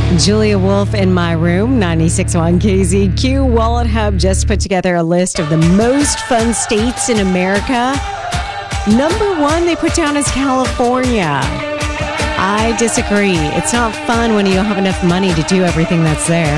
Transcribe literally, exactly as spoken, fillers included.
Julia Wolf in my room, ninety-six point one K Z Q. Wallet Hub just put together a list of the most fun states in America. Number one, they put down is California. I disagree. It's not fun when you don't have enough money to do everything that's there.